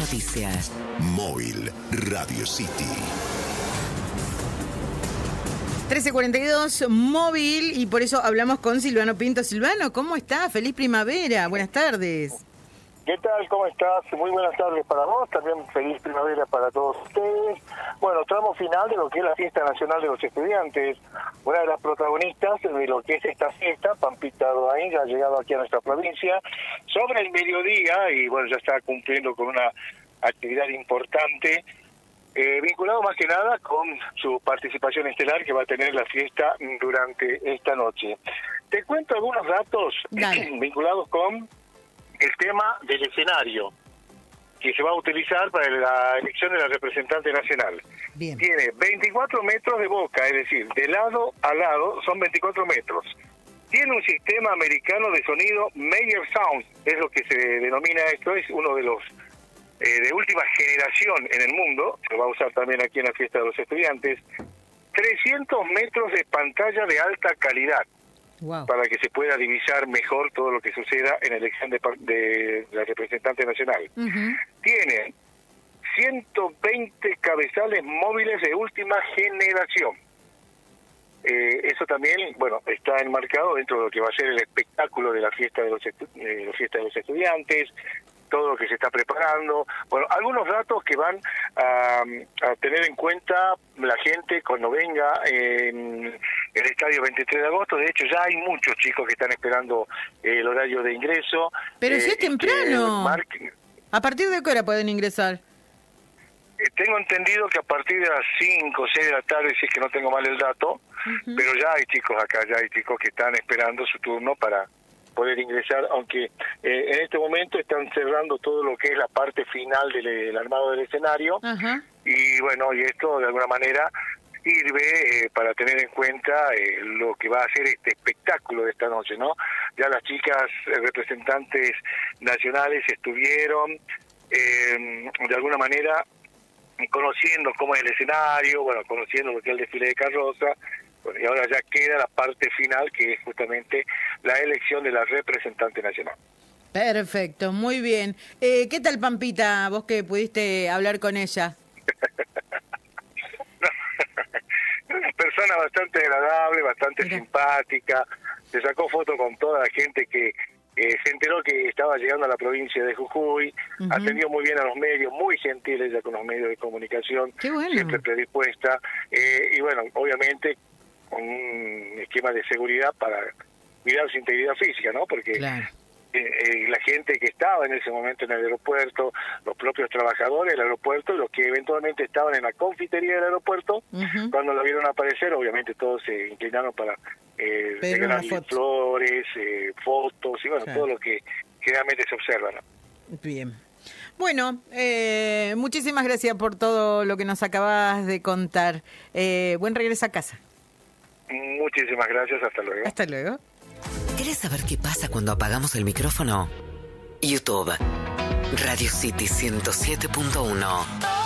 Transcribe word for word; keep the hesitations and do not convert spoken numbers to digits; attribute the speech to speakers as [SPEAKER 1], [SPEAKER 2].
[SPEAKER 1] noticias.
[SPEAKER 2] Móvil Radio City.
[SPEAKER 3] trece cuarenta y dos, móvil, y por eso hablamos con Silvano Pinto. Silvano, ¿cómo está? Feliz primavera, buenas tardes.
[SPEAKER 4] ¿Qué tal? ¿Cómo estás? Muy buenas tardes para vos, también feliz primavera para todos ustedes. Bueno, tramo final de lo que es la Fiesta Nacional de los Estudiantes. Una de las protagonistas de lo que es esta fiesta, Pampita Doain, ya ha llegado aquí a nuestra provincia, sobre el mediodía, y bueno, ya está cumpliendo con una actividad importante, eh, vinculado más que nada con su participación estelar que va a tener la fiesta durante esta noche. Te cuento algunos datos vinculados con el tema del escenario que se va a utilizar para la elección de la representante nacional.
[SPEAKER 3] Bien.
[SPEAKER 4] Tiene veinticuatro metros de boca, es decir, de lado a lado son veinticuatro metros. Tiene un sistema americano de sonido Meyer Sound, es lo que se denomina esto, es uno de los eh, de última generación en el mundo, se va a usar también aquí en la fiesta de los estudiantes. trescientos metros de pantalla de alta calidad. Wow. Para que se pueda divisar mejor todo lo que suceda en la elección de, de la representante nacional. Uh-huh. Tiene ciento veinte cabezales móviles de última generación. Eh, eso también, bueno, está enmarcado dentro de lo que va a ser el espectáculo de la fiesta de los, estu eh, la fiesta de los estudiantes, todo lo que se está preparando. Bueno, algunos datos que van a, a tener en cuenta la gente cuando venga en el estadio veintitrés de agosto. De hecho, ya hay muchos chicos que están esperando eh, el horario de ingreso.
[SPEAKER 3] Pero eh, si es temprano.
[SPEAKER 4] Marque...
[SPEAKER 3] ¿A partir de qué hora pueden ingresar?
[SPEAKER 4] Eh, tengo entendido que a partir de las cinco o seis de la tarde, si es que no tengo mal el dato, uh-huh. Pero ya hay chicos acá, ya hay chicos que están esperando su turno para poder ingresar, aunque eh, en este momento están cerrando todo lo que es la parte final del, del armado del escenario. Uh-huh. Y bueno, y esto de alguna manera sirve eh, para tener en cuenta eh, lo que va a ser este espectáculo de esta noche, ¿no? Ya las chicas eh, representantes nacionales estuvieron eh, de alguna manera conociendo cómo es el escenario, bueno, conociendo lo que es el desfile de carroza. Bueno, y ahora ya queda la parte final, que es justamente la elección de la representante nacional.
[SPEAKER 3] Perfecto, muy bien. Eh, ¿Qué tal, Pampita, vos que pudiste hablar con ella?
[SPEAKER 4] No, una persona bastante agradable, bastante Mira. simpática. Se sacó foto con toda la gente que eh, se enteró que estaba llegando a la provincia de Jujuy. Uh-huh. Atendió muy bien a los medios, muy gentil ella con los medios de comunicación.
[SPEAKER 3] Qué bueno.
[SPEAKER 4] Siempre predispuesta. Eh, y bueno, obviamente con un esquema de seguridad para cuidar su integridad física, ¿no? Porque claro. eh, eh, la gente que estaba en ese momento en el aeropuerto, los propios trabajadores del aeropuerto, los que eventualmente estaban en la confitería del aeropuerto, uh-huh. Cuando lo vieron aparecer, obviamente todos se inclinaron para eh, regalarle flores, eh, fotos, y bueno, claro. Todo lo que generalmente se observa, ¿no?
[SPEAKER 3] Bien. Bueno, eh, muchísimas gracias por todo lo que nos acabas de contar. Eh, buen regreso a casa.
[SPEAKER 4] Muchísimas gracias, hasta luego.
[SPEAKER 3] Hasta luego.
[SPEAKER 1] ¿Querés saber qué pasa cuando apagamos el micrófono? YouTube, Radio City ciento siete punto uno.